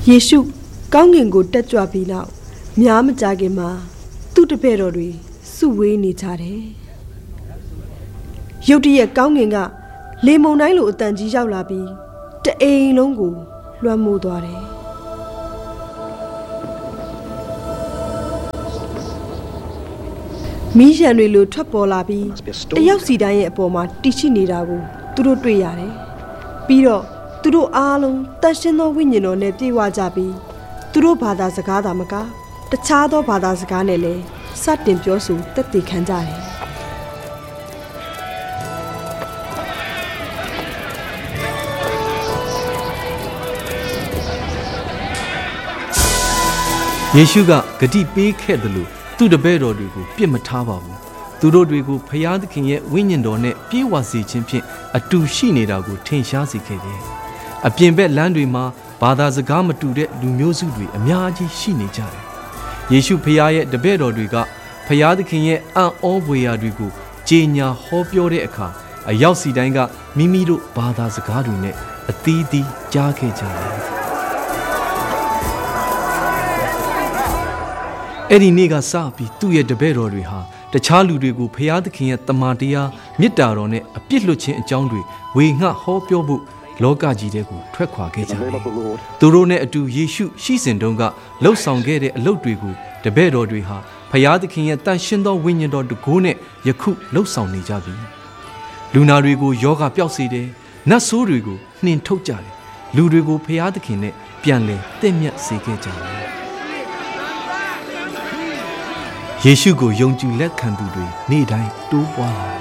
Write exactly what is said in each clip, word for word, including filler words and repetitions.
ယေရှုကောင်းကင်ကိုတက်ကြွပြီးနောက်များမကြခင်မှာသူ့တပည့်တော်တွေစုဝေးနေကြတယ်ရုတ်တရက်ကောင်းကင်ကလေမုန်တိုင်းလိုအတန်ကြီးရောက်လာပြီးတအိမ်လုံးကိုလွှမ်းမိုးသွားတယ်မီးရံတွေလိုထွက်ပေါ်လာပြီးတယောက်စီတိုင်းရဲ့အပေါ်မှာတီရှိနေတာကိုသူတို့တွေ့ရတယ်ပြီးတော့သူတို့အားလုံးတန်ရှင်းသောဝိညာဉ်တော်နဲ့ပြေဝကြပြီးသူတို့ဘာသာစကားသာမကတခြားသောဘာသာစကားနဲ့လည်းစတင်ပြောဆိုတက်တည်ခံကြတယ်ယေရှုကဂတိပေးခဲ့တယ်လို့သူ့တပည့်တော်တွေကိုပြစ်မထားပါဘူးသူတို့တွေကိုဖျားသခင်ရဲ့ဝိညာဉ်တော်နဲ့ပြေဝစေခြင်းဖြင့်အတူရှိနေတာကိုထင်ရှားစေခဲ့တယ်အပြင်ဘက်လမ်းတွေမှာဘာသာစကားမတူတဲ့လူမျိုးစုတွေအများကြီးရှိနေကြတယ်ယေရှုဖျားရဲ့တပည့်တော်တွေကဖျားသခင်ရဲ့အံ့ဩဖွယ်ရာတွေကိုကြေညာဟောပြောတဲ့အခါအရောက်စီတိုင်းကမိမိတို့ဘာသာစကားတွေနဲ့အသီးသီးကြားခဲ့ကြတယ်အဲ့ဒီနေ့ကစပြီးသူ့ရဲ့တပည့်တော်တွေဟာတခြားလူတွေကိုဖျားသခင်ရဲ့တမန်တရားမေတ္တာတော်နဲ့အပြစ်လွတ်ခြင်းအကြောင်းတွေဝေငှဟောပြောဖို့လောကကြီးထဲကိုထွက်ခွာခဲ့ကြတယ်။သူတို့နဲ့အတူယေရှုရှိစဉ်တုန်းကလှုပ်ဆောင်ခဲ့တဲ့အလုပ်တွေကိုတပည့်တော်တွေဟာဖျားသခင်ရဲ့တန်ရှင်းသောဝိညာဉ်တော်တကိုးနဲ့ယခုလှုပ်ဆောင်နေကြပြီ။လူနာတွေကိုယောဂပျောက်စေတယ်။နတ်ဆိုးတွေကိုနှင်ထုတ်ကြတယ်။လူတွေကိုဖျားသခင်နဲ့ပြန်လည်တင့်မြတ်စေခဲ့ကြတယ်။ယေရှုကိုယုံကြည်လက်ခံသူတွေနေ့တိုင်းတိုးပွားလာ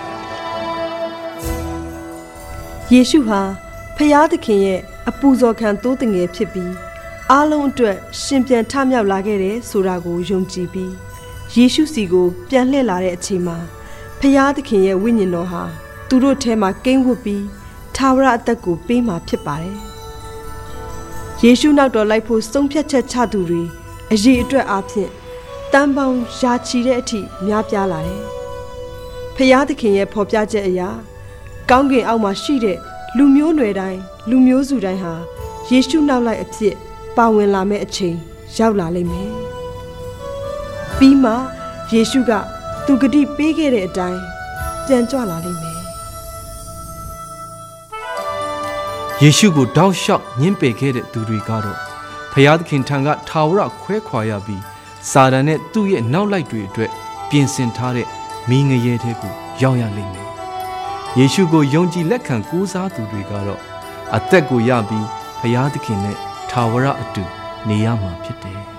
ယေရှုဟာဖျားသခင်ရဲ့အပူဇော်ခံသိုးတငယ်ဖြစ်ပြီးအားလုံးအတွက်ရှင်ပြန်ထမြောက်လာခဲ့တယ်ဆိုတာကိုယုံကြည်ပြီးယေရှုစီကိုပြန်လှည့်လာတဲ့အချိန်မှာဖျားသခင်ရဲ့ဝိညာဉ်တော်ဟာသူတို့ထဲမှာကိန်းဝတ်ပြီးထာဝရအသက်ကိုပေးမှာဖြစ်ပါတယ်ယေရှုနောက်တော်လိုက်ဖို့ဆုံးဖြတ်ချက်ချသူတွေအရေးအတွက်အားဖြင့်တန်ပေါင်းရာချီတဲ့အထိများပြားလာတယ်။ဖျားသခင်ရဲ့ဖော်ပြချက်အရာကောင်းကင်အောက်မှာရှိတဲ့လူမျိုးနွယ်တိုင်းလူမျိုးစုတိုင်းဟာယေရှုနောက်လိုက်အဖြစ်ပါဝင်လာမယ့်အချိန်ရောက်လာလိမ့်မယ်။ပြီးမှယေရှုကသူဂတိပေးခဲ့တဲ့အတိုင်းပြန်ကြွလာလိမ့်မယ်။ယေရှုကိုတောက်လျှောက်ညှင်းပယ်ခဲ့တဲ့သူတွေကတော့ဖျားသခင်ထံကထာဝရခွဲခွာရပြီးစာတန်နဲ့သူ့ရဲ့နောက်လိုက်တွေအတွက်ပြင်ဆင်ထားတဲ့မီးငရဲထဲကိုရောက်ရလိမ့်မယ်။ယေရှုကိုယုံကြည်လက်ခံကိုးစားသူတွေကတော့အသက်ကိုရပြီးဖျားသခင်နဲ့ထာဝရအတူနေရမှာဖြစ်တယ်။